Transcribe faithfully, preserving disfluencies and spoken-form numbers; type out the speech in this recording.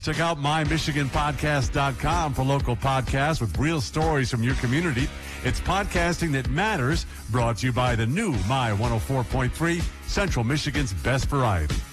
Check out my michigan podcast dot com for local podcasts with real stories from your community. It's podcasting that matters, brought to you by the new My one oh four point three, Central Michigan's best variety.